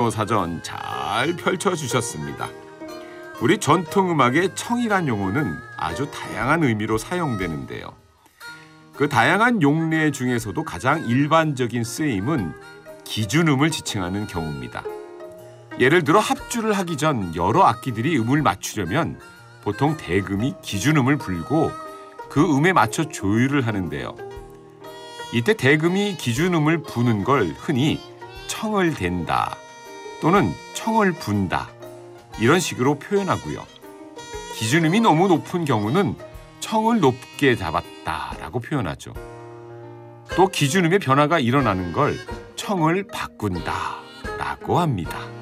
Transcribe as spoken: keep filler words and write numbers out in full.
사전 잘 펼쳐주셨습니다. 우리 전통음악의 청이란 용어는 아주 다양한 의미로 사용되는데요. 그 다양한 용례 중에서도 가장 일반적인 쓰임은 기준음을 지칭하는 경우입니다. 예를 들어 합주를 하기 전 여러 악기들이 음을 맞추려면 보통 대금이 기준음을 불고 그 음에 맞춰 조율을 하는데요. 이때 대금이 기준음을 부는 걸 흔히 청을 댄다 또는 청을 분다 이런 식으로 표현하고요. 기준음이 너무 높은 경우는 청을 높게 잡았다라고 표현하죠. 또 기준음의 변화가 일어나는 걸 청을 바꾼다라고 합니다.